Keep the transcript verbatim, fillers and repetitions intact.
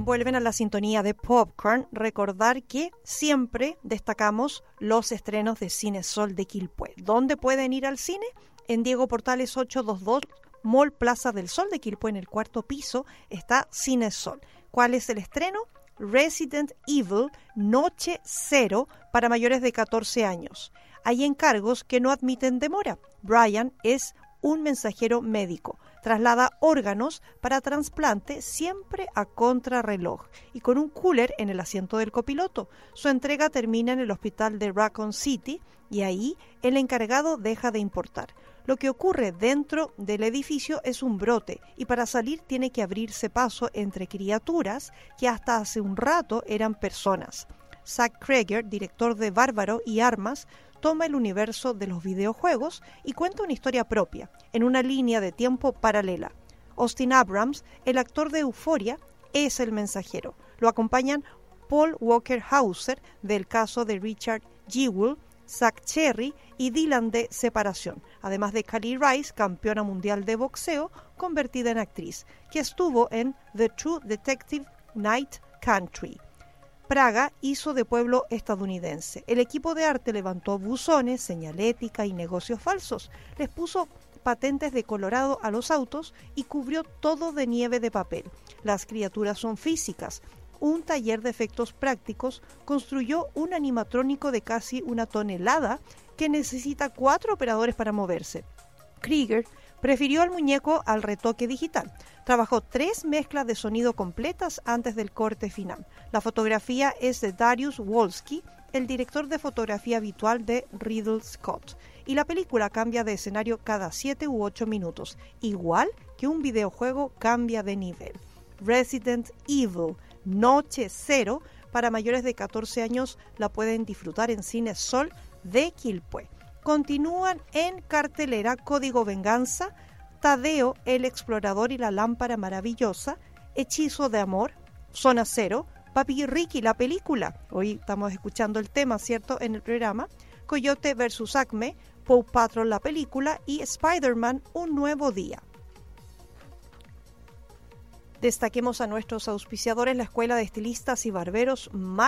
vuelven a la sintonía de Popcorn. Recordar que siempre destacamos los estrenos de Cinesol de Quilpué. ¿Dónde pueden ir al cine? En Diego Portales ochocientos veintidós, Mall Plaza del Sol de Quilpué, en el cuarto piso, está Cinesol. ¿Cuál es el estreno? Resident Evil Noche Cero para mayores de catorce años. Hay encargos que no admiten demora. Brian es un mensajero médico. Traslada órganos para trasplante siempre a contrarreloj y con un cooler en el asiento del copiloto. Su entrega termina en el hospital de Raccoon City y ahí el encargado deja de importar. Lo que ocurre dentro del edificio es un brote y para salir tiene que abrirse paso entre criaturas que hasta hace un rato eran personas. Zack Cregger, director de Bárbaro y Armas, toma el universo de los videojuegos y cuenta una historia propia, en una línea de tiempo paralela. Austin Abrams, el actor de Euphoria, es el mensajero. Lo acompañan Paul Walker Hauser, del caso de Richard Jewell, Zach Cherry y Dylan de Separación, además de Kali Rice, campeona mundial de boxeo, convertida en actriz, que estuvo en The True Detective Night Country. Praga hizo de pueblo estadounidense. El equipo de arte levantó buzones, señalética y negocios falsos. Les puso patentes de Colorado a los autos y cubrió todo de nieve de papel. Las criaturas son físicas. Un taller de efectos prácticos construyó un animatrónico de casi una tonelada que necesita cuatro operadores para moverse. Krieger prefirió al muñeco al retoque digital. Trabajó tres mezclas de sonido completas antes del corte final. La fotografía es de Darius Wolski, el director de fotografía habitual de Ridley Scott. Y la película cambia de escenario cada siete u ocho minutos, igual que un videojuego cambia de nivel. Resident Evil Noche Cero, para mayores de catorce años, la pueden disfrutar en Cinesol de Quilpué. Continúan en cartelera Código Venganza, Tadeo el Explorador y la Lámpara Maravillosa, Hechizo de Amor, Zona Cero, Papi Ricky la película, hoy estamos escuchando el tema, ¿cierto?, en el programa, Coyote versus Acme, Paw Patrol la película y Spider-Man Un Nuevo Día. Destaquemos a nuestros auspiciadores, la Escuela de Estilistas y Barberos